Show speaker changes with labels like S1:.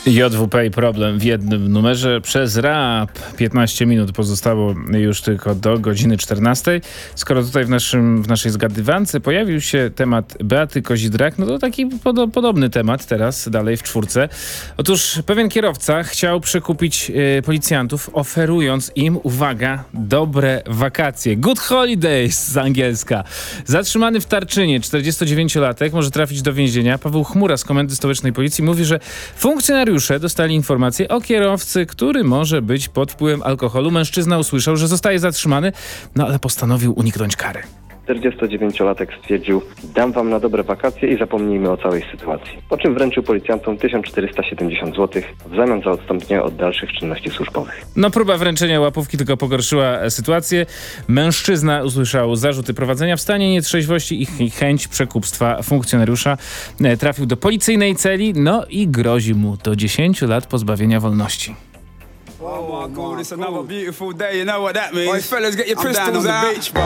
S1: JWP i problem w jednym numerze przez rap. 15 minut pozostało już tylko do godziny 14. Skoro tutaj w naszej zgadywance pojawił się temat Beaty Kozidrak, no to taki podobny temat teraz dalej w czwórce. Otóż pewien kierowca chciał przekupić policjantów, oferując im, uwaga, dobre wakacje. Good holidays z angielska. Zatrzymany w Tarczynie 49-latek może trafić do więzienia. Paweł Chmura z Komendy Stołecznej Policji mówi, że funkcjonariusze dostali informację o kierowcy, który może być pod wpływem alkoholu. Mężczyzna usłyszał, że zostaje zatrzymany, no ale postanowił uniknąć kary.
S2: 49-latek stwierdził: dam wam na dobre wakacje i zapomnijmy o całej sytuacji. Po czym wręczył policjantom 1470 zł w zamian za odstąpienie od dalszych czynności służbowych.
S1: No próba wręczenia łapówki tylko pogorszyła sytuację. Mężczyzna usłyszał zarzuty prowadzenia w stanie nietrzeźwości i chęć przekupstwa funkcjonariusza. Trafił do policyjnej celi, no i grozi mu do 10 lat pozbawienia wolności.
S3: Oh my God, it's another beautiful day, you know what that means? Oi fellas, get your pistols out.